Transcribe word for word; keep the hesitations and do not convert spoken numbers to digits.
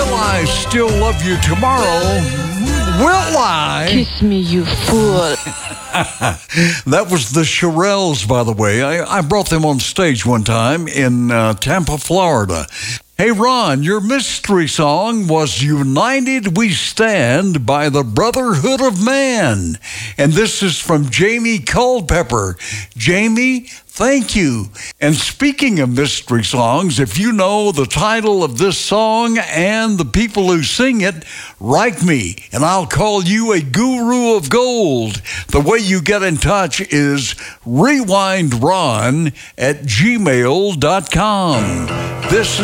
Will I Still Love You Tomorrow? Will I? Kiss me, you fool. That was the Shirelles, by the way. I, I brought them on stage one time in uh, Tampa, Florida. Hey, Ron, your mystery song was United We Stand by the Brotherhood of Man. And this is from Jamie Culpepper. Jamie, thank you. And speaking of mystery songs, if you know the title of this song and the people who sing it, write me, and I'll call you a guru of gold. The way you get in touch is rewindron at gmail dot com. This